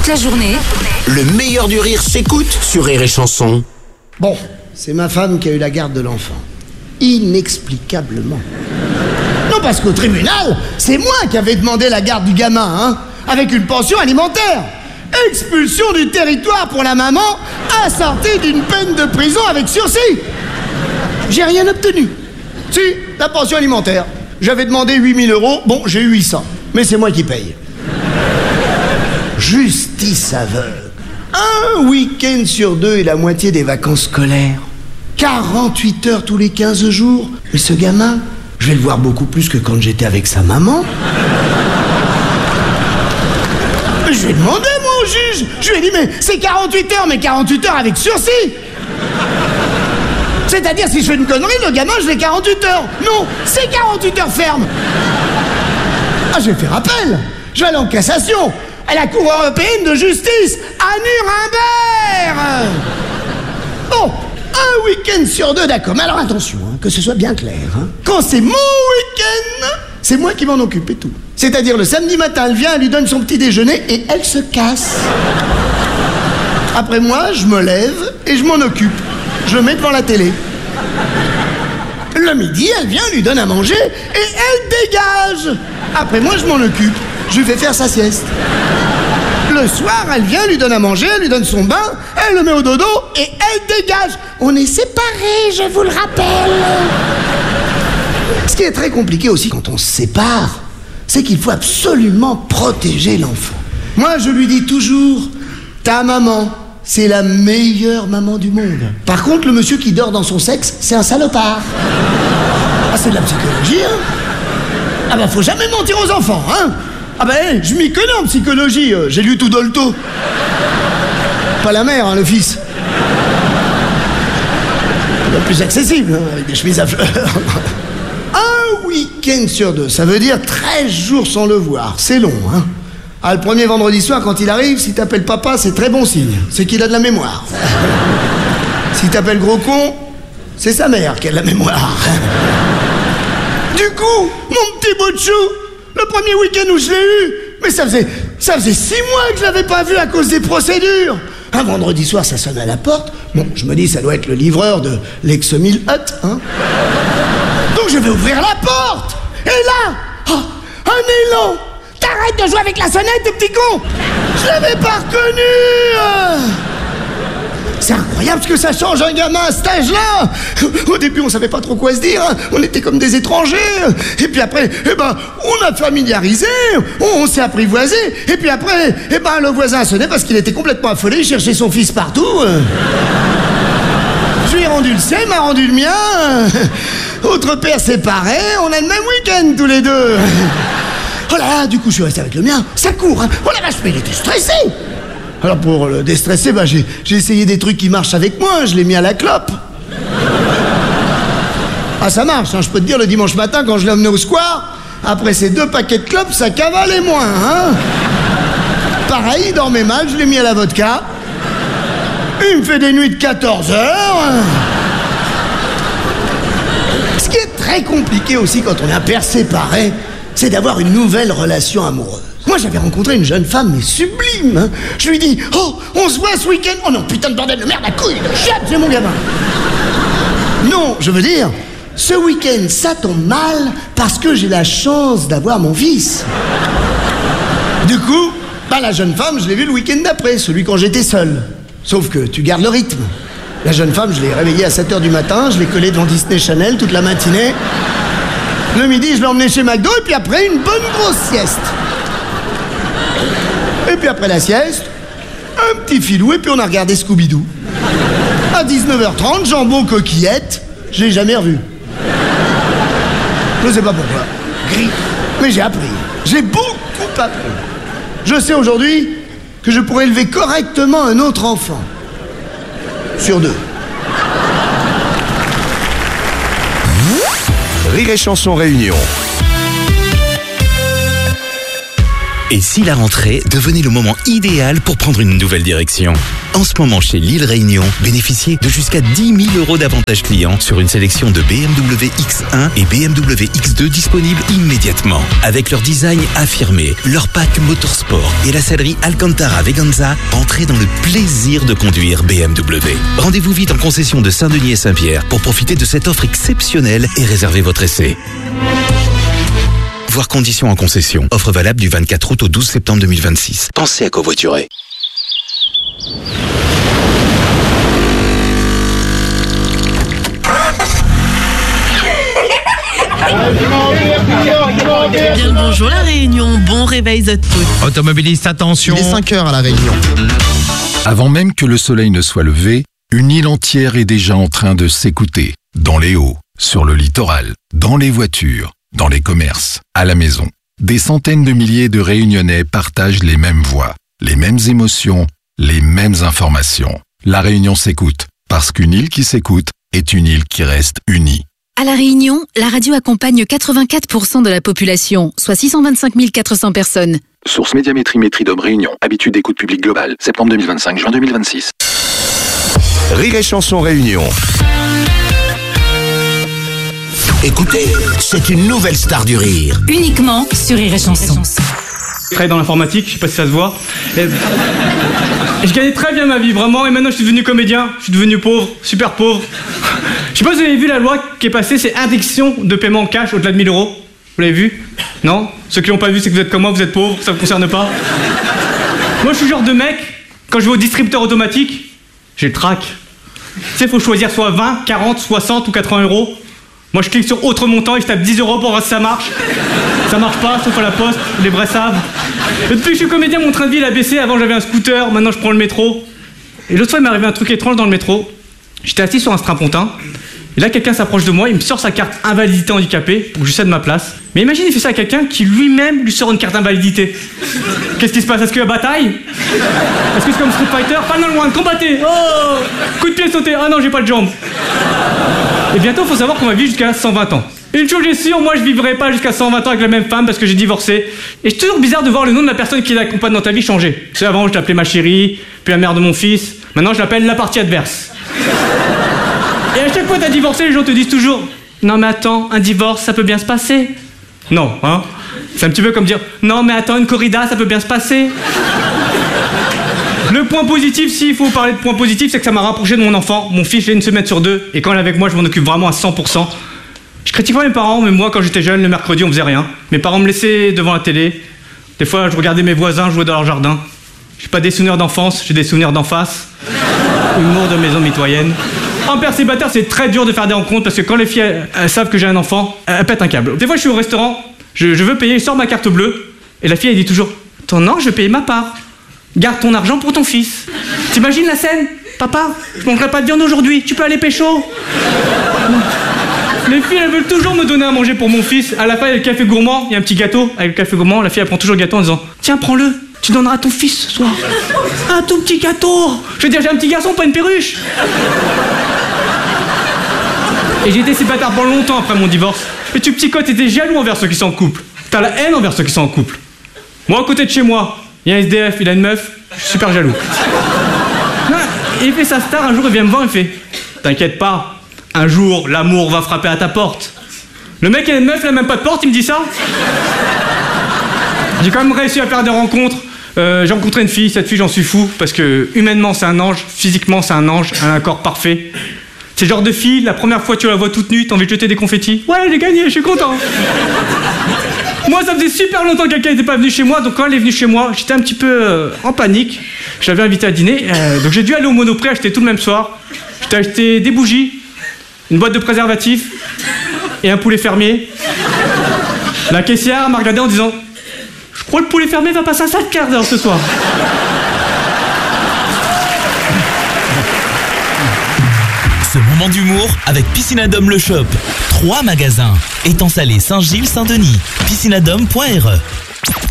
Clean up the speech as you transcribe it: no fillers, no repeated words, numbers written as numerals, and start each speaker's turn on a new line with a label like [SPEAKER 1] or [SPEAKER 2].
[SPEAKER 1] Toute la journée,
[SPEAKER 2] Le meilleur du rire s'écoute sur Rire et Chanson.
[SPEAKER 3] Bon, c'est ma femme qui a eu la garde de l'enfant. Inexplicablement. Non, parce qu'au tribunal, c'est moi qui avais demandé la garde du gamin, hein, avec une pension alimentaire. Expulsion du territoire pour la maman, assortie d'une peine de prison avec sursis. J'ai rien obtenu. Si, la pension alimentaire. J'avais demandé 8 000 €, bon, j'ai eu 800. Mais c'est moi qui paye. Justice aveugle. Un week-end sur 2 et la moitié des vacances scolaires. 48 heures tous les 15 jours. Mais ce gamin, je vais le voir beaucoup plus que quand j'étais avec sa maman. Je vais demander, moi, au juge. Je lui ai dit, mais c'est 48 heures, mais 48 heures avec sursis. C'est-à-dire, si je fais une connerie, le gamin, je l'ai 48 heures. Non, c'est 48 heures ferme. Ah, je vais faire appel. Je vais aller en cassation à la Cour européenne de justice, à Nuremberg. Bon, un week-end sur 2, d'accord. Mais alors attention, hein, que ce soit bien clair. Hein. Quand c'est mon week-end, c'est moi qui m'en occupe et tout. C'est-à-dire, le samedi matin, elle vient, elle lui donne son petit déjeuner et elle se casse. Après moi, je me lève et je m'en occupe. Je le mets devant la télé. Le midi, elle vient, lui donne à manger et elle dégage. Après moi, je m'en occupe. Je lui fais faire sa sieste. Le soir, elle vient, lui donne à manger, elle lui donne son bain, elle le met au dodo et elle dégage. On est séparés, je vous le rappelle. Ce qui est très compliqué aussi quand on se sépare, c'est qu'il faut absolument protéger l'enfant. Moi, je lui dis toujours, ta maman, c'est la meilleure maman du monde. Par contre, le monsieur qui dort dans son sexe, c'est un salopard. Ah, c'est de la psychologie, hein. Ah bah, faut jamais mentir aux enfants, hein. Ah bah, je m'y connais en psychologie, j'ai lu tout Dolto. Pas la mère, hein, le fils. Le plus accessible, hein, avec des chemises à fleurs. Un week-end sur 2, ça veut dire 13 jours sans le voir. C'est long, hein. Ah, le premier vendredi soir, quand il arrive, si t'appelles papa, c'est très bon signe. C'est qu'il a de la mémoire. Si t'appelles gros con, c'est sa mère qui a de la mémoire. Du coup, mon petit bout de chou, le premier week-end où je l'ai eu, mais ça faisait 6 mois que je l'avais pas vu à cause des procédures. Un vendredi soir, ça sonne à la porte. Bon, je me dis, ça doit être le livreur de l'Ex-Mil Hut, hein. Donc je vais ouvrir la porte. Et là, oh, un élan. T'arrêtes de jouer avec la sonnette, petit con. Je l'avais pas reconnu. C'est incroyable ce que ça change un gamin à cet âge-là. Au début, on savait pas trop quoi se dire, hein. On était comme des étrangers. Et puis après, on a familiarisé, on s'est apprivoisé. Et puis après, le voisin sonnait parce qu'il était complètement affolé, il cherchait son fils partout. Je lui ai rendu le sien, il m'a rendu le mien. Autre père séparé, on a le même week-end tous les deux. Oh là là, du coup, je suis resté avec le mien. Ça court, hein. Oh la vache, mais il était stressé. Alors pour le déstresser, j'ai essayé des trucs qui marchent avec moi, je l'ai mis à la clope. Ah, ça marche, hein, je peux te dire, le dimanche matin, quand je l'ai emmené au square, après ces 2 paquets de clopes, ça cavalait moins, hein. Pareil, il dormait mal, je l'ai mis à la vodka. Il me fait des nuits de 14 heures. Ce qui est très compliqué aussi quand on est un père séparé, c'est d'avoir une nouvelle relation amoureuse. Moi, j'avais rencontré une jeune femme, mais sublime, hein. Je lui dis, oh, on se voit ce week-end. Oh non, putain de bordel de merde, à couille de chatte, c'est mon gamin. Non, je veux dire, ce week-end, ça tombe mal parce que j'ai la chance d'avoir mon fils. Du coup, la jeune femme, je l'ai vue le week-end d'après, celui quand j'étais seul. Sauf que tu gardes le rythme. La jeune femme, je l'ai réveillée à 7h du matin, je l'ai collée devant Disney Channel toute la matinée. Le midi, je l'ai emmené chez McDo, et puis après, une bonne grosse sieste. Et puis après la sieste, un petit filou, et puis on a regardé Scooby-Doo. À 19h30, jambon coquillette, je l'ai jamais revu. Je sais pas pourquoi. Gris. Mais j'ai appris. J'ai beaucoup appris. Je sais aujourd'hui que je pourrais élever correctement un autre enfant. Sur 2.
[SPEAKER 2] Rire et Chanson Réunion.
[SPEAKER 1] Et si la rentrée devenait le moment idéal pour prendre une nouvelle direction? En ce moment, chez Lille Réunion, bénéficiez de jusqu'à 10 000 € d'avantages clients sur une sélection de BMW X1 et BMW X2 disponibles immédiatement. Avec leur design affirmé, leur pack motorsport et la sellerie Alcantara Veganza, entrez dans le plaisir de conduire BMW. Rendez-vous vite en concession de Saint-Denis et Saint-Pierre pour profiter de cette offre exceptionnelle et réserver votre essai. Voir conditions en concession. Offre valable du 24 août au 12 septembre 2026. Pensez à covoiturer.
[SPEAKER 4] Bien le bonjour la Réunion, bon réveil à tous.
[SPEAKER 5] Automobiliste, attention.
[SPEAKER 6] Il est 5 heures à la Réunion.
[SPEAKER 7] Avant même que le soleil ne soit levé, une île entière est déjà en train de s'écouter. Dans les hauts, sur le littoral, dans les voitures, dans les commerces, à la maison. Des centaines de milliers de Réunionnais partagent les mêmes voix, les mêmes émotions, les mêmes informations. La Réunion s'écoute, parce qu'une île qui s'écoute est une île qui reste unie.
[SPEAKER 8] À La Réunion, la radio accompagne 84% de la population, soit 625 400 personnes.
[SPEAKER 7] Source Médiamétrie Métridom Réunion. Habitude d'écoute publique globale. Septembre 2025, juin 2026.
[SPEAKER 2] Rire et Chanson Réunion. Écoutez, c'est une nouvelle star du rire.
[SPEAKER 8] Uniquement sur Rire et Chanson.
[SPEAKER 9] Je travaille dans l'informatique, je sais pas si ça se voit. Et je gagnais très bien ma vie, vraiment, et maintenant je suis devenu comédien, je suis devenu pauvre, super pauvre. Je sais pas si vous avez vu la loi qui est passée, c'est interdiction de paiement en cash au-delà de 1 000 €. Vous l'avez vu? Non? Ceux qui l'ont pas vu, c'est que vous êtes comme moi, vous êtes pauvres, ça vous concerne pas. Moi je suis le genre de mec, quand je vais au distributeur automatique, j'ai le trac. Tu sais, faut choisir soit 20, 40, 60 ou 80 €. Moi je clique sur autre montant et je tape 10 € pour voir si ça marche. Ça marche pas, sauf à la poste, les vrais savent. Et depuis que je suis comédien, mon train de vie a baissé. Avant j'avais un scooter, maintenant je prends le métro. Et l'autre fois il m'est arrivé un truc étrange dans le métro. J'étais assis sur un strapontin. Et là quelqu'un s'approche de moi, il me sort sa carte invalidité handicapée pour que je cède ma place. Mais imagine il fait ça à quelqu'un qui lui-même lui sort une carte invalidité. Qu'est-ce qui se passe? Est-ce qu'il y a bataille? Est-ce que c'est comme Street Fighter? Final One, combattez! Oh! Coup de pied sauté, ah non j'ai pas de jambes. Et bientôt, il faut savoir qu'on va vivre jusqu'à 120 ans. Une chose est sûre, moi je vivrai pas jusqu'à 120 ans avec la même femme parce que j'ai divorcé. Et c'est toujours bizarre de voir le nom de la personne qui l'accompagne dans ta vie changer. Tu sais, avant je l'appelais ma chérie, puis la mère de mon fils. Maintenant je l'appelle la partie adverse. Et à chaque fois que t'as divorcé, les gens te disent toujours: non mais attends, un divorce ça peut bien se passer. Non, hein? C'est un petit peu comme dire: non mais attends, une corrida ça peut bien se passer. Le point positif, s'il faut parler de point positif, c'est que ça m'a rapproché de mon enfant. Mon fils, j'ai 1 semaine sur 2, et quand il est avec moi, je m'en occupe vraiment à 100%. Je critique pas mes parents, mais moi, quand j'étais jeune, le mercredi, on faisait rien. Mes parents me laissaient devant la télé. Des fois, je regardais mes voisins jouer dans leur jardin. J'ai pas des souvenirs d'enfance, j'ai des souvenirs d'en face. Humour de maison mitoyenne. En père célibataire, c'est très dur de faire des rencontres, parce que quand les filles elles savent que j'ai un enfant, elles pètent un câble. Des fois, je suis au restaurant, je veux payer, je sors ma carte bleue, et la fille, elle dit toujours: attends, non, je vais payer ma part. Garde ton argent pour ton fils. T'imagines la scène? Papa, je mangerai pas de viande aujourd'hui, tu peux aller pécho. Les filles, elles veulent toujours me donner à manger pour mon fils. À la fin, il y a le café gourmand, il y a un petit gâteau. Avec le café gourmand, la fille, elle prend toujours le gâteau en disant: tiens, prends-le, tu donneras à ton fils ce soir. Un tout petit gâteau. Je veux dire, j'ai un petit garçon, pas une perruche. Et j'ai été célibataire pendant longtemps après mon divorce. Et tu, petit cote, t'étais jaloux envers ceux qui sont en couple. T'as la haine envers ceux qui sont en couple. Moi, à côté de chez moi, il y a un SDF, il a une meuf, je suis super jaloux. Non, et il fait sa star, un jour il vient me voir, il me fait: t'inquiète pas, un jour l'amour va frapper à ta porte. Le mec il a une meuf, il a même pas de porte, il me dit ça. J'ai quand même réussi à faire des rencontres. J'ai rencontré une fille, cette fille j'en suis fou, parce que humainement c'est un ange, physiquement c'est un ange, elle a un corps parfait. C'est le genre de fille, la première fois tu la vois toute nue, t'as envie de jeter des confettis. Ouais, j'ai gagné, je suis content. Moi, ça faisait super longtemps que quelqu'un n'était pas venu chez moi, donc quand elle est venue chez moi, j'étais un petit peu en panique. Je l'avais invitée à dîner, donc j'ai dû aller au Monoprix acheter tout le même soir. J'ai acheté des bougies, une boîte de préservatifs et un poulet fermier. La caissière m'a regardé en disant: je crois que le poulet fermier va passer un sale quart d'heure ce soir.
[SPEAKER 10] Ce moment d'humour avec Piscinadome le Shop. 3 magasins. Étang Salé, Saint-Gilles, Saint-Denis. Piscinadome.re